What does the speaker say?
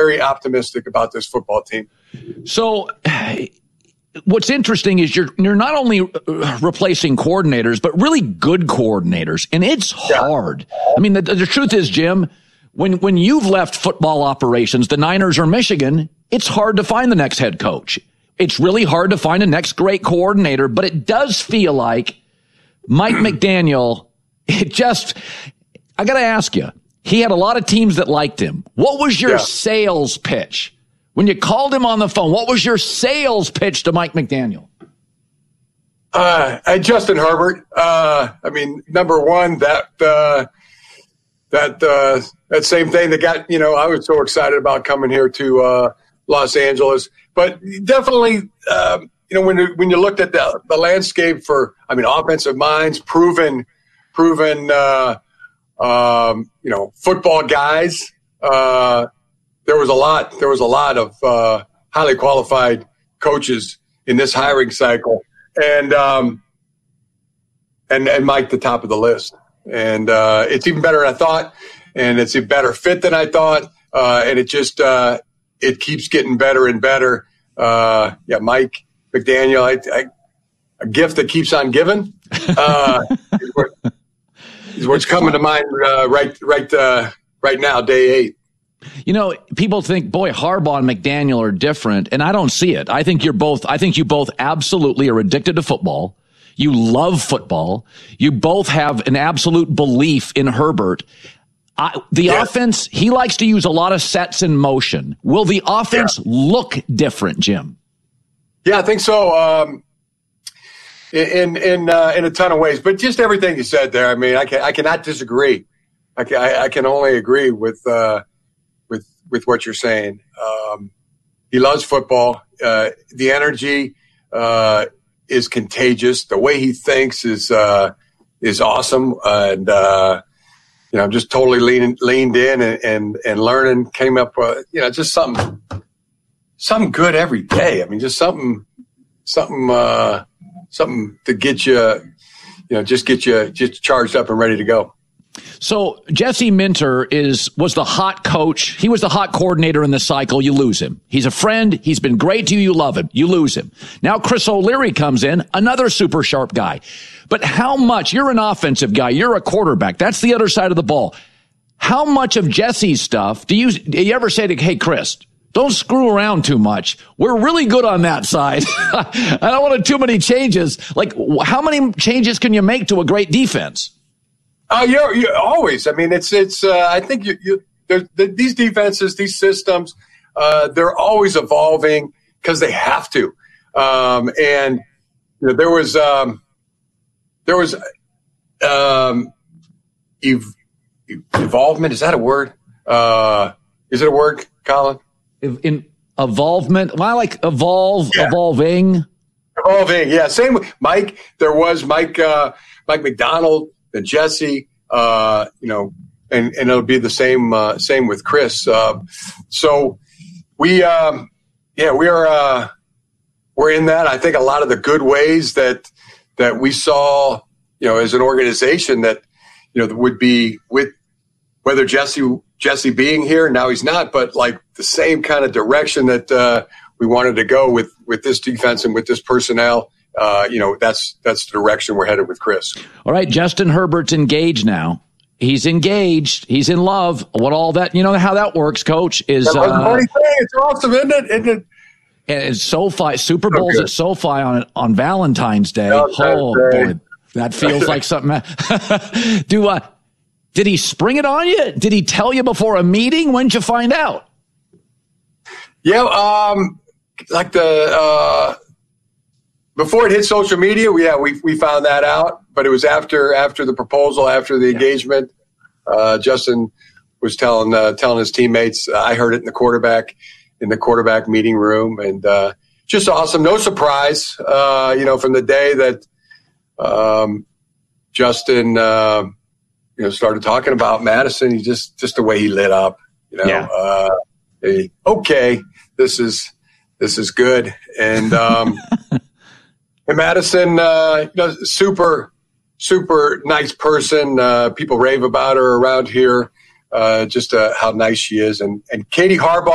very optimistic about this football team. So what's interesting is you're not only replacing coordinators, but really good coordinators, and it's hard. I mean, the truth is, Jim, when you've left football operations, the Niners or Michigan, it's hard to find the next head coach. It's really hard to find a next great coordinator, but it does feel like Mike McDaniel, I got to ask you, he had a lot of teams that liked him. What was your sales pitch? When you called him on the phone, what was your sales pitch to Mike McDaniel? Justin Herbert. I mean, number one, that same thing that got, I was so excited about coming here to Los Angeles. But definitely, when you looked at the landscape for, offensive minds, proven, football guys, there was a lot of highly qualified coaches in this hiring cycle, and Mike the top of the list. And it's even better than I thought, and it's a better fit than I thought, and it just it keeps getting better and better. Mike McDaniel, a gift that keeps on giving, is what's coming to mind right now, day 8. People think, boy, Harbaugh and McDaniel are different, and I don't see it. I think you both absolutely are addicted to football. You love football. You both have an absolute belief in Herbert. The offense, he likes to use a lot of sets in motion. Will the offense look different, Jim? Yeah, I think so. In a ton of ways, but just everything you said there. I mean, I cannot disagree. I can only agree with what you're saying. He loves football. The energy is contagious. The way he thinks is awesome, and I'm just totally leaned in and learning. Came up, just something good every day. I mean, just something to get you, just charged up and ready to go. So Jesse Minter was the hot coach. He was the hot coordinator in the cycle. You lose him. He's a friend. He's been great to you. You love him. You lose him. Now Chris O'Leary comes in, another super sharp guy. But how much? You're an offensive guy. You're a quarterback. That's the other side of the ball. How much of Jesse's stuff do you ever say to, hey, Chris, don't screw around too much. We're really good on that side. I don't want too many changes. Like, how many changes can you make to a great defense? You're always. I mean, it's. I think these defenses, these systems, they're always evolving because they have to. And there was evolvement. Is that a word? Is it a word, Colin? In evolvement, well, I like evolving. Evolving, yeah. Same with Mike. There was Mike McDonald. And Jesse, and it'll be the same with Chris. So we're in that. I think a lot of the good ways that we saw, as an organization that, would be with whether Jesse being here, now he's not, but like the same kind of direction that we wanted to go with this defense and with this personnel. That's the direction we're headed with Chris. All right, Justin Herbert's engaged now. He's engaged. He's in love. What all that, how that works, Coach, is it's awesome, isn't it? And it's SoFi, Super Bowl's at SoFi on Valentine's Day. Boy, that feels like something. Did he spring it on you? Did he tell you before a meeting? When did you find out? Yeah, before it hit social media, we found that out, but it was after the proposal, after the engagement. Justin was telling his teammates. I heard it in the quarterback meeting room, and just awesome. No surprise, from the day that Justin, started talking about Madison. He just the way he lit up. Okay, this is good, and. And Madison, super, super nice person. People rave about her around here, just how nice she is. And Katie Harbaugh.